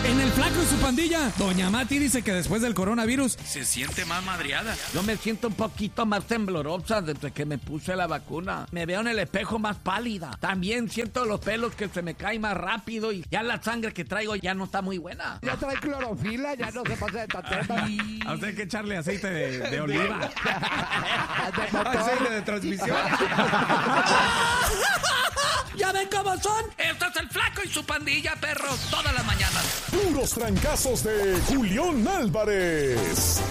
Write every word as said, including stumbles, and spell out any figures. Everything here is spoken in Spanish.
En el Flaco y su pandilla, doña Mati dice que después del coronavirus se siente más madreada. Yo me siento un poquito más temblorosa desde que me puse la vacuna. Me veo en el espejo más pálida. También siento los pelos que se me caen más rápido y ya la sangre que traigo ya no está muy buena. Ya trae clorofila, ya no se pasa de tatema. A usted hay que echarle aceite de, de oliva. De motor. Aceite de transmisión. ¿Ya ven cómo son? Esto es el Flaco y su pandilla, perros, todas las mañanas. Puros trancazos de Julián Álvarez.